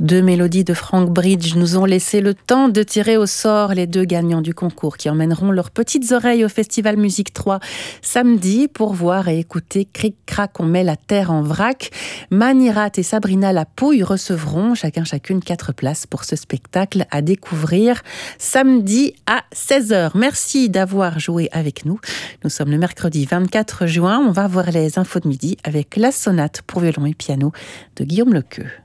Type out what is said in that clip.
Deux mélodies de Frank Bridge nous ont laissé le temps de tirer au sort les deux gagnants du concours qui emmèneront leurs petites oreilles au Festival Musique 3 samedi pour voir et écouter Cric Crac, on met la terre en vrac. Manirat et Sabrina Lapouille recevront chacune 4 places pour ce spectacle à découvrir samedi à 16h. Merci d'avoir joué avec nous. Nous sommes le mercredi 24 juin. On va voir les infos de midi avec la sonate pour violon et piano de Guillaume Lequeux.